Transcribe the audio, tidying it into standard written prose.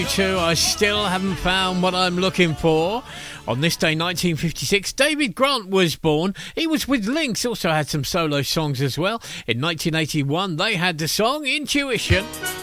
Too, I still haven't found what I'm looking for. On this day, 1956, David Grant was born. He was with Lynx, also had some solo songs as well. In 1981, they had the song Intuition.